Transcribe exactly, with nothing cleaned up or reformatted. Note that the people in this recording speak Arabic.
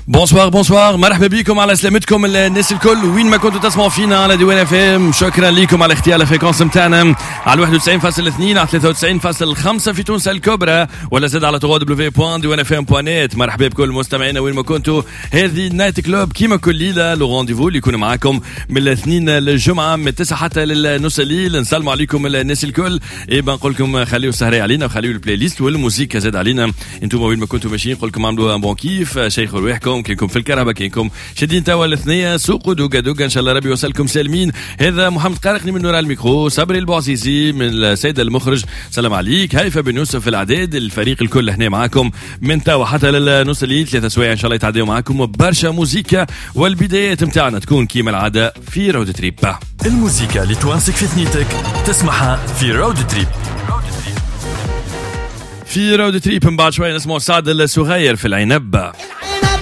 بونسوار بونسوار، مرحبا بكم على سلامتكم الناس الكل وين ما كنتوا تسمعوا فينا على ديوان اف ام. شكرا لكم على اختيار الفريكونس نتاعنا على واحد وتسعين فاصلة اثنين على ثلاثة وتسعين فاصلة خمسة في تونس الكبرى، ولا زاد على دبليو دبليو دبليو دوت ديوان اف ام دوت نت. مرحبا بكل مستمعينا وين ما كنتوا. هذه نايت كلوب كيما كل ليله، لو رونديفو اللي يكون معاكم من الاثنين للجمعه من التسعة حتى للنص الليل. نسلموا عليكم الناس الكل، اي بنقول لكم خليوا السهره علينا وخليوا البلاي ليست والموسيقى زاد علينا. انتم وين ما كنتوا ماشيين نقول لكم عملوا بون كيف، شيخوا رواحكم كينكم في الكهرباء كينكم شادين توا الاثنيه، سوقوا دوكا دوكا ان شاء الله ربي يوصلكم سالمين. هذا محمد قارقني من نور الميكرو، صبري البوعزيزي من السيد المخرج، سلام عليك. هيفا بن يوسف الاعداد، الفريق الكل هنا معاكم من توا حتى للنص الليل، ثلاثة سوايع ان شاء الله يتعديوا معاكم برشا موسيقى، والبدايات نتاعنا تكون كيما العاده في رود تريب. الموسيقى اللي توانسك في ثنيتك تسمعها في رود تريب. في رود تريب من بعد شويه نسمع سعد الصغير في العنب.